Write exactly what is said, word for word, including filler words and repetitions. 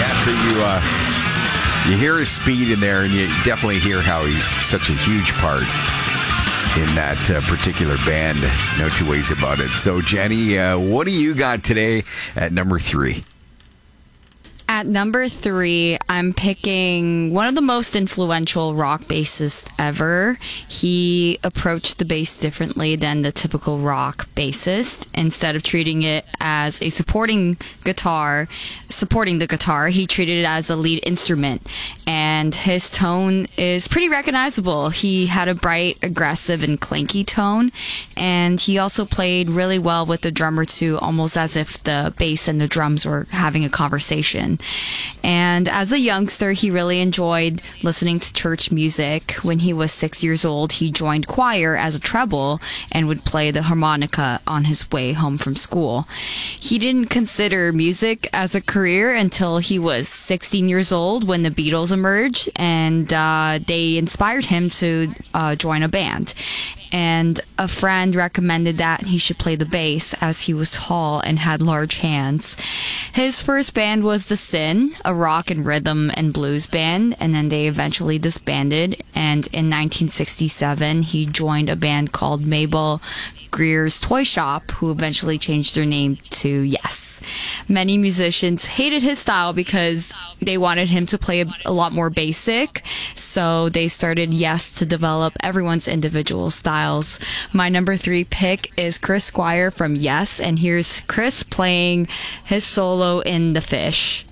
Yeah, so you uh, you hear his speed in there, and you definitely hear how he's such a huge part in that uh, particular band. No two ways about it. So, Jenny, uh, what do you got today at number three? At number three, I'm picking one of the most influential rock bassists ever. He approached the bass differently than the typical rock bassist. Instead of treating it as a supporting guitar, supporting the guitar, he treated it as a lead instrument. And his tone is pretty recognizable. He had a bright, aggressive, and clanky tone. And he also played really well with the drummer too, almost as if the bass and the drums were having a conversation. And as a youngster, he really enjoyed listening to church music. When he was six years old, he joined choir as a treble and would play the harmonica on his way home from school. He didn't consider music as a career until he was sixteen years old when the Beatles emerged, and uh, they inspired him to uh, join a band. And a friend recommended that he should play the bass as he was tall and had large hands. His first band was The Sin, a rock and rhythm and blues band, and then they eventually disbanded. And in nineteen sixty-seven, he joined a band called Mabel Greer's Toy Shop, who eventually changed their name to Yes. Many musicians hated his style because they wanted him to play a, a lot more basic, so they started Yes to develop everyone's individual styles. My number three pick is Chris Squire from Yes, and here's Chris playing his solo in The Fish.